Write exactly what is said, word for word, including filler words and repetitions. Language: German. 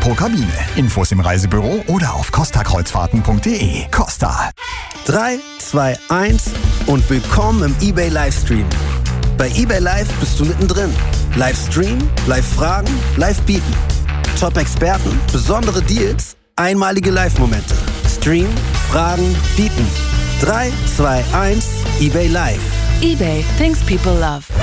pro Kabine. Infos im Reisebüro oder auf costa kreuzfahrten punkt de. Costa. drei, zwei, eins und willkommen im eBay Livestream. Bei eBay Live bist du mittendrin. Livestream, Live-Fragen, Live-Bieten. Top-Experten, besondere Deals, einmalige Live-Momente. Stream, Fragen, Bieten. drei, zwei, eins, eBay Live. eBay, things people love.